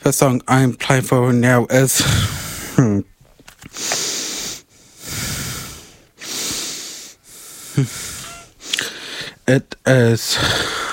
The song I'm playing for now is it is